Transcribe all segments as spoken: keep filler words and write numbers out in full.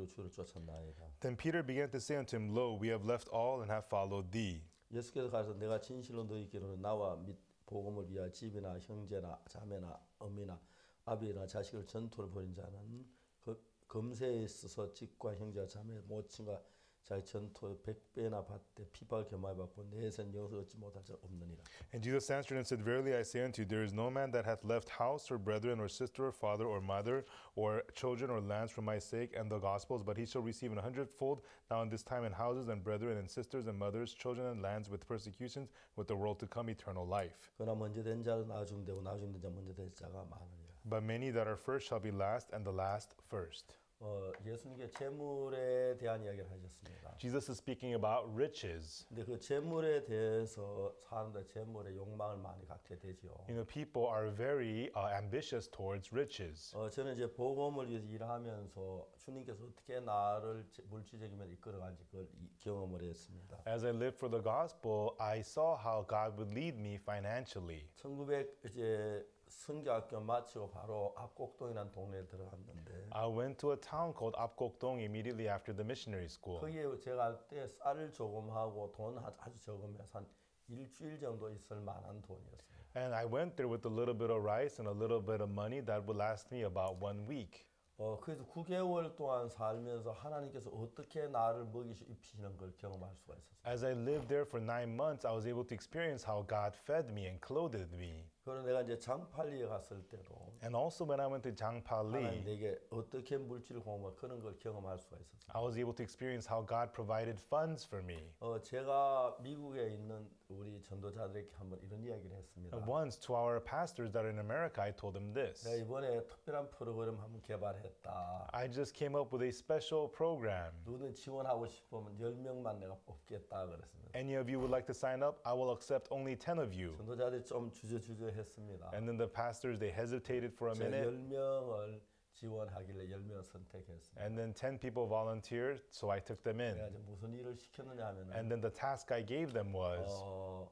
뒤로 주를 쫓았나이다. Then Peter began to say unto him, Lo, we have left all and have followed thee. 예수께서 가서 내가 진실로 너희께로는 나와 및 복음을 위하여 집이나 형제나 자매나 어미나 아비나 자식을 전토를 벌인 자는 그 검세에 있어서 집과 형제와 자매 모친과 자기 전토 백배나 받되 핍박을 겸하여 받고 내세는 영생 얻지 못할 자 없느니라. And Jesus answered and said, Verily I say unto you, there is no man that hath left house or brethren or sister or father or mother or children or lands for my sake and the gospel's, but he shall receive an hundredfold now in this time in houses and brethren and sisters and mothers, children and lands with persecutions, with the world to come eternal life. 그러나 먼저 된 자는 나중 되고 나중 된 자 먼저 될 자가 많으니라. But many that are first shall be last, and the last first. 어, 예수님께 재물에 대한 이야기를 하셨습니다. Jesus is speaking about riches. 근데 그 재물에 대해서 사람들 재물에 욕망을 많이 갖게 되죠. You know, people are very uh, ambitious towards riches. 어, 저는 이제 복음을 위해서 일하면서 주님께서 어떻게 나를 물질적인 면에 이끌어간지 그걸 이, 경험을 했습니다. As I lived for the gospel, I saw how God would lead me financially. 천구백 이제 선교학교 마치고 바로 압곡동이라는 동네에 들어갔는데 I went to a town called Apgokdong immediately after the missionary school. 거기에 제가 갈 때 쌀 조금 하고 돈 아주 적으면서 한 일주일 정도 있을 만한 돈이었어요. And I went there with a little bit of rice and a little bit of money that would last me about one week. 어, 그래서 구 개월 동안 살면서 하나님께서 어떻게 나를 먹이시 입히시는 걸 경험할 수가 있었어요. As I lived there for nine months, I was able to experience how God fed me and clothed me. 그리고 내가 이제 장팔리에 갔을 때도 And also when I went to 하나님 Jangpali, 내게 어떻게 물질을 공급할 그런 걸 경험할 수가 있었어요. I was able to experience how God provided funds for me. 어, 제가 미국에 있는 우리 전도자들에게 한번 이런 이야기를 했습니다. And once to our pastors that are in America, I told them this. 내가 이번에 특별한 프로그램 한번 개발했다. I just came up with a special program. 누구든 지원하고 싶으면 열 명만 내가 뽑겠다 그랬습니다. Any of you would like to sign up? I will accept only ten of you. 전도자들이 좀 주저주저 했습니다. And then the pastors, they hesitated for a 제가 열 minute. 명을 지원하길래 열 명 선택했습니다. And then ten people volunteered, so I took them 내가 in. 이제 무슨 일을 시켰느냐 하면은 And then the task I gave them was 어,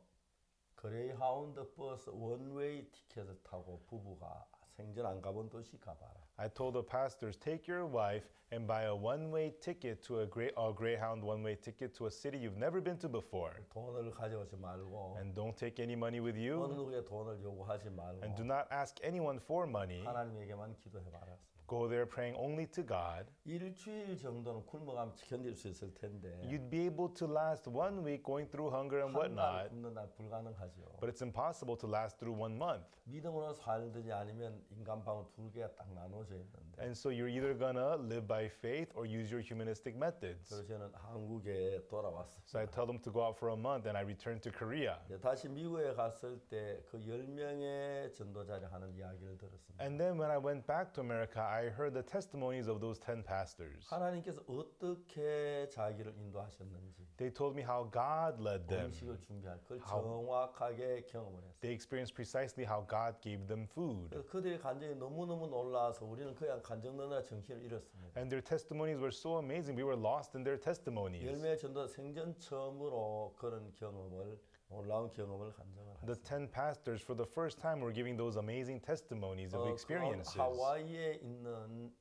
그레이하운드 버스 원웨이 티켓을 타고 부부가 생전 안 가본 도시 가봐라. I told the pastors, take your wife and buy a one-way ticket to a, Grey, a Greyhound one-way ticket to a city you've never been to before. 돈을 가져오지 말고 And don't take any money with 어느 you. 누구의 돈을 요구하지 말고 And do not ask anyone for money. 하나님에게만 기도해봐라. Go there praying only to God. 일주일 정도는 굶어가면 견딜 수 있을 텐데 You'd be able to last one week going through hunger and 한 달 whatnot. 굶는 날 불가능하죠. But it's impossible to last through one month. 믿음으로 살든지 아니면 인간 방울 두 개가 딱 나눠져 있는데 And so you're either gonna live by faith or use your humanistic methods. 그래서 저는 한국에 돌아왔습니다. So I tell them to go out for a month and I return to Korea. 이제 다시 미국에 갔을 때 그 열 명의 전도자를 하는 이야기를 들었습니다. And then when I went back to America, I heard the testimonies of those ten pastors. 하나님께서 어떻게 자기를 인도하셨는지 They told me how God led them. 음식을 준비할 그걸 How- 정확하게 경험을 했어요. They experienced precisely how God gave them food. 그래서 그들의 간증이 너무너무 놀라서 우리는 그냥 간증 넣느라 정신을 잃었습니다. And their testimonies were so amazing, we were lost in their testimonies. 열매의 전도 생전 처음으로 그런 경험을 놀라운 경험을 간증을 The 했습니다. ten pastors, for the first time, were giving those amazing testimonies of 어, experiences. 하와이에 있는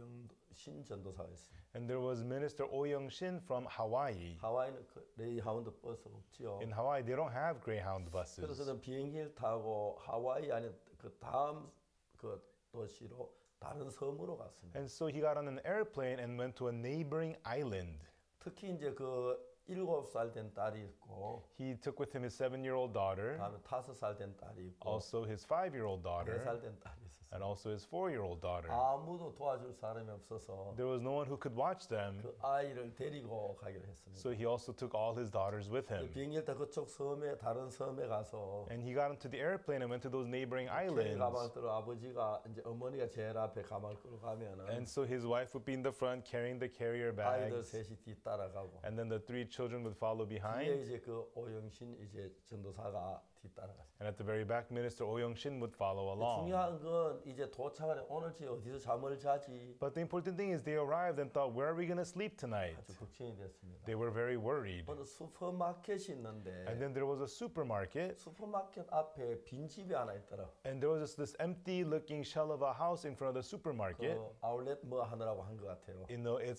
오영신 전도사가 있습니다. And there was Minister Oh Young-shin from Hawaii. 하와이는 그 레이하운드 버스 없지요. In Hawaii, they don't have Greyhound 그래서 buses. 저는 비행기를 타고 하와이 안에 그 다음 그 도시로 다른 섬으로 갔습니다. And so he got on an airplane and went to a neighboring island. 특히 이제 그 일곱 살 된 딸이 있고 He took with him his seven-year-old daughter, 다음에 다섯 살 된 딸이 있고 also his five-year-old 네 daughter, 살 된 딸이 있었어요. and also his four-year-old daughter. 아무도 도와줄 사람이 없어서 There was no one who could watch them, 그 아이를 데리고 가기로 했습니다. so he also took all his daughters with him. 비행기를 타 그쪽 섬에 다른 섬에 가서 And he got into the airplane and went to those neighboring 가방을 islands. 들어 아버지가 이제 어머니가 제일 앞에 가방을 끌고 가면은 And so his wife would be in the front carrying the carrier 아이들 bags, 셋이 뒤따라가고 and then the three children would follow 뒤에 behind. 이제 그 오영신 이제 전도사가 뒤따라갔어요. And at the very back, Minister Oh Young-shin would follow along. 중요한 건 이제 도착하는 오늘 저 어디서 잠을 자지 But the important thing is they arrived and thought, where are we going to sleep tonight? 아주 걱정이 됐습니다. They were very worried. 어느 슈퍼마켓이 있는데 And then there was a supermarket, 슈퍼마켓 앞에 빈 집이 하나 있더라. and there was just this empty looking shell of a house in front of the supermarket. 그 아울렛 뭐 하느라고 한 것 같아요. You know, it's